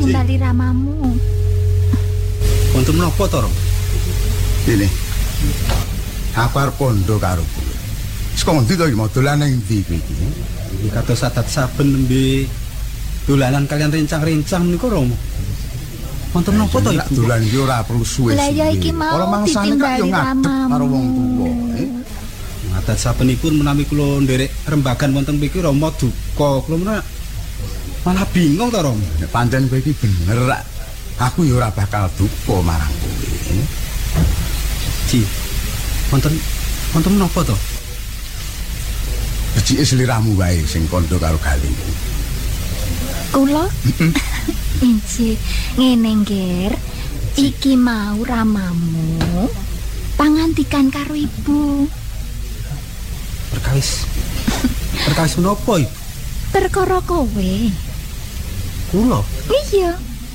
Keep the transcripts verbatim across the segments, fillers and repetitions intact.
nimbali ramamu. Wonten menapa to, Rom? Ini. Aku arep pondo karo kowe. Saka ndi to iki mau dolan ning ndi kowe iki? Iki kados adat saben nembe dolanan kalian rincang-rincang menika, Romo. Wonten menapa to Ibu? Dolan iki ora perlu suwe. Lah ya iki mau ditimbali ramamu. Karo wong tuwa, eh. Adat sabenipun menawi kula nderek rembagan wonten mriki Rama duka, kula menawa malah bingung to, Rom. Nek pancen kowe iki bener, aku ya ora bakal duka marang kowe. Ji. Wonten wonten menapa to? Becike sliramu wae sing kandha karo Galing. Kula? Inci, ngene Nger. Iki mau ramamu pangantikan karo ibu. Perkawis. Perkawis menapa, Ibu? Perkara kowe. Kula. Iya.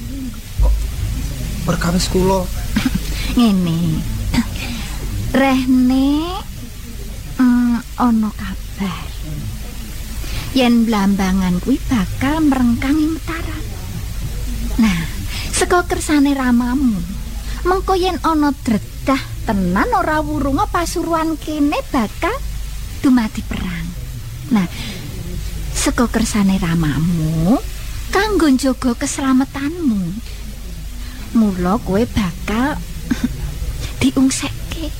Perkawis kula. Ngene. Rehne mm, ana kabar. Yen blambangan kuwi bakal merengkang ing Mataram. Nah, saka kersane ramamu, mengko yen ana dredah tenan ora wurunga pasuruan kene bakal dumadi perang. Nah, saka kersane ramamu kanggo njaga keselamatanmu. Mula kowe bakal diungsekke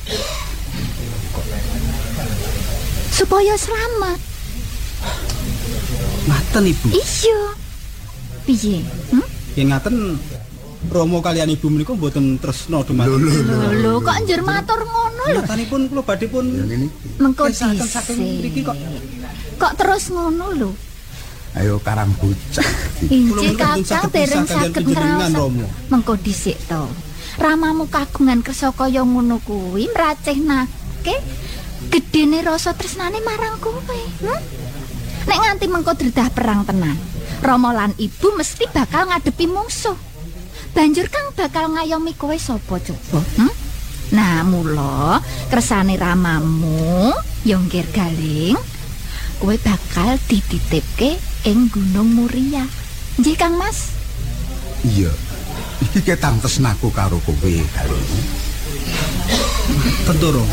supaya selamat. Ngaten, Ibu. Iya. Piye? Hmm? Yen ngaten Romo kalian Ibu menika mboten tresna dumadi. Lho, lho kok njur matur ngono lho. Nyatanipun kula badhe pun Mengko saken saking mriki kok. Kok terus ngono lho. Ayo karang bocah. Inci kakang dereng saged ngraos. Mengko dhisik to. Ramamu kagungan kersa kaya ngono kuwi mracehnake gedene rasa tresnane marang kowe. Hmm? Nek nganti mengko dredah perang tenan, Rama lan Ibu mesti bakal ngadepi musuh. Banjur kang bakal ngayomi kowe sapa coba? Hmm? Nah, mula kersane ramamu ya Nger Galing, kowe bakal dititipke ing Gunung Muria. Nggih Kang Mas? Iya. Iki ketang tresnaku karo kowe, Galing. Tentara.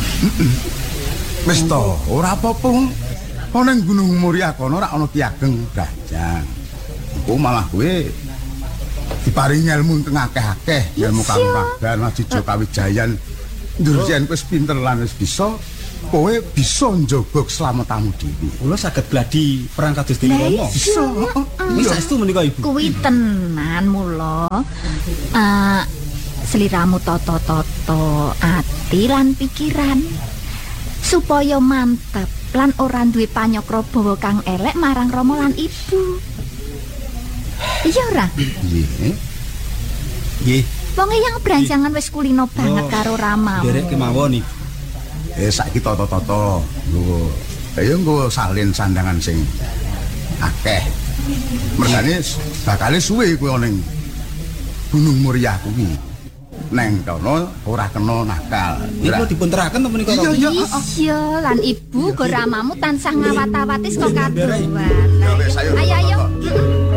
Wis to, ora apa-apa. Ana ing Gunung Muria kono ora ana Ki Ageng Brajang. Engko malah kowe diparingi ilmu kang akeh-akeh, ilmu kanuragan, Majijo Kawijayan. Ndur yen wis pinter lan wis bisa, kowe bisa njaga keselamatanmu dhewe. Kula saged gladi perang kados dene Rama. Bisa. Iki saestu menika Ibu. Kuwi tenan mula. Eh sliramu tata-tata ati lan pikiran supaya mantep lan ora duwe panyokro bawa kang elek marang Rama lan Ibu. Iya ora? Nggih. Nggih. Wong yang branjangan wis kulino banget karo Rama. Derek kemawon iki. Eh saiki tata-tata nggo kaya nggo salin sandangan sing akeh. Mergane bakal suwe kowe ning Gunung Muria kuwi. Neng kono ora kena nakal. Iku dipunteraken to menika. Iya, iya, lan Ibu go Ramamu tansah ngawat-awati saka kadoan. Ya wis ayo. Ayo ayo.